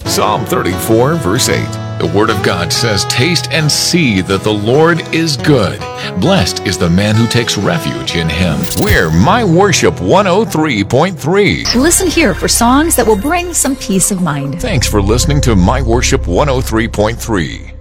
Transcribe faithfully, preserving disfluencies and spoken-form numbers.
Psalm thirty-four, verse eight. The Word of God says, "Taste and see that the Lord is good. Blessed is the man who takes refuge in Him." We're My Worship one oh three point three. Listen here for songs that will bring some peace of mind. Thanks for listening to My Worship one oh three point three.